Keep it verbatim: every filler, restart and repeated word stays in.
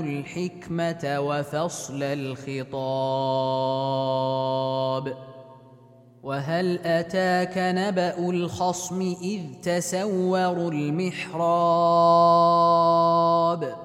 الحكمة وفصل الخطاب. وهل أتاك نبأ الخصم إذ تسوروا المحراب